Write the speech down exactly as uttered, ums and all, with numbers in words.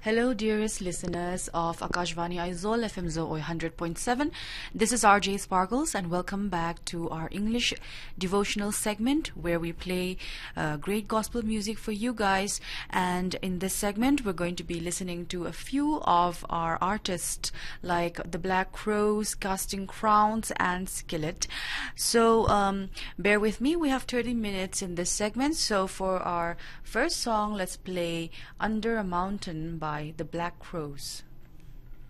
Hello, dearest listeners of Akashvani Aizol F M one hundred point seven. This is R J Sparkles, and welcome back to our English devotional segment where we play uh, great gospel music for you guys. And in this segment, we're going to be listening to a few of our artists like the Black Crowes, Casting Crowns, and Skillet. So um, bear with me. We have thirty minutes in this segment. So for our first song, let's play Under a Mountain by the Black Crowes.